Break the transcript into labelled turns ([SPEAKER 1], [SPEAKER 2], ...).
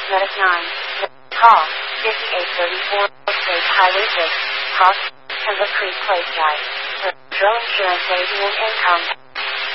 [SPEAKER 1] Medic 9. Call 5834 State Highway 6. Cost Timber Creek Place Drive. Drill Insurance Avian Income.